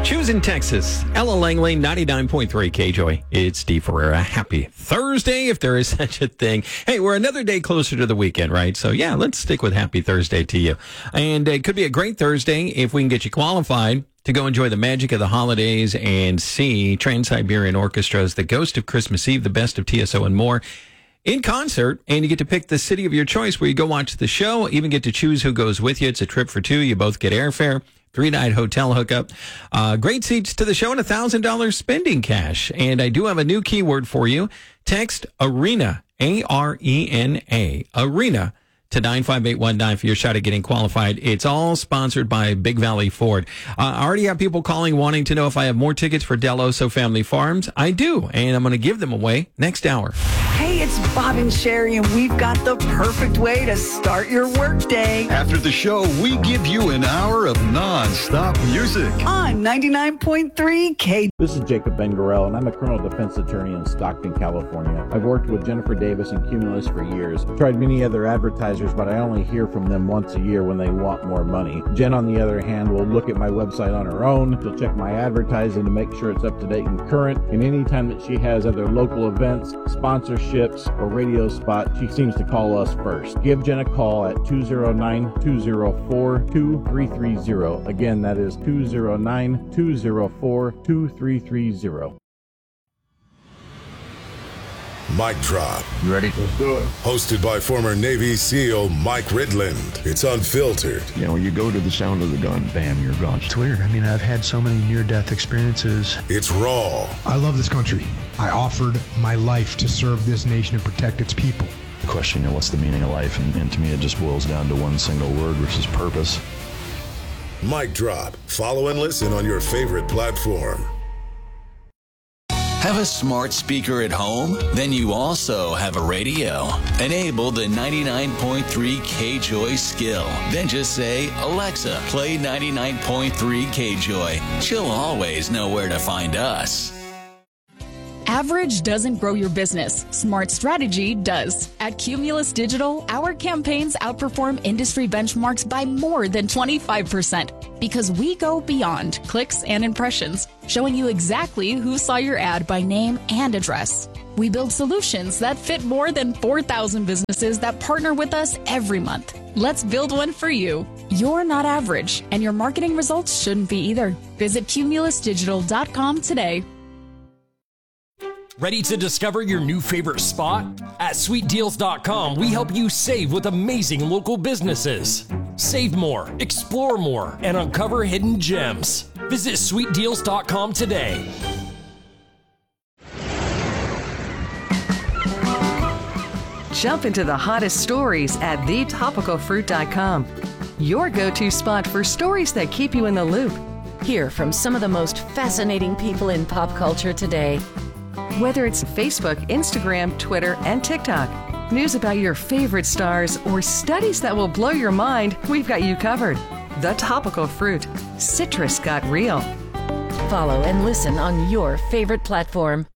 Choose in Texas. Ella Langley, 99.3 KJOY. It's Steve Ferreira. Happy Thursday, if there is such a thing. Hey, we're another day closer to the weekend, right? So, yeah, let's stick with Happy Thursday to you. And it could be a great Thursday if we can get you qualified to go enjoy the magic of the holidays and see Trans-Siberian Orchestra's The Ghost of Christmas Eve, The Best of TSO, and more in concert. And you get to pick the city of your choice where you go watch the show. Even get to choose who goes with you. It's a trip for two. You both get airfare. 3-night hotel hookup, great seats to the show, and $1,000 spending cash. And I do have a new keyword for you. Text ARENA, ARENA, ARENA, to 95819 for your shot at getting qualified. It's all sponsored by Big Valley Ford. I already have people calling wanting to know if I have more tickets for Del Oso Family Farms. I do, and I'm going to give them away next hour. Hey, it's Bob and Sherry, and we've got the perfect way to start your workday. After the show, we give you an hour of non-stop music. On 99.3 K. This is Jacob Ben-Gorel, and I'm a criminal defense attorney in Stockton, California. I've worked with Jennifer Davis and Cumulus for years. Tried many other advertisers, but I only hear from them once a year when they want more money. Jen, on the other hand, will look at my website on her own. She'll check my advertising to make sure it's up to date and current. And anytime that she has other local events, sponsorships, or radio spots, she seems to call us first. Give Jen a call at 209-204-2330. Again, that is 209-204-2330. Mic Drop. You ready? Let's do it. Hosted by former Navy SEAL Mike Ridland. It's unfiltered. You know, when you go to the sound of the gun, bam, you're gone. It's weird. I mean, I've had so many near-death experiences. It's raw. I love this country. I offered my life to serve this nation and protect its people. The question, you know, what's the meaning of life? And to me, it just boils down to one single word, which is purpose. Mic Drop. Follow and listen on your favorite platform. Have a smart speaker at home? Then you also have a radio. Enable the 99.3 KJOY skill. Then just say, Alexa, play 99.3 KJOY. She'll always know where to find us. Average doesn't grow your business. Smart strategy does. At Cumulus Digital, our campaigns outperform industry benchmarks by more than 25% because we go beyond clicks and impressions, showing you exactly who saw your ad by name and address. We build solutions that fit more than 4,000 businesses that partner with us every month. Let's build one for you. You're not average, and your marketing results shouldn't be either. Visit cumulusdigital.com today. Ready to discover your new favorite spot? At sweetdeals.com, we help you save with amazing local businesses. Save more, explore more, and uncover hidden gems. Visit sweetdeals.com today. Jump into the hottest stories at thetopicalfruit.com. Your go-to spot for stories that keep you in the loop. Hear from some of the most fascinating people in pop culture today. Whether it's Facebook, Instagram, Twitter, and TikTok, news about your favorite stars, or studies that will blow your mind, we've got you covered. The Topical Fruit. Citrus got real. Follow and listen on your favorite platform.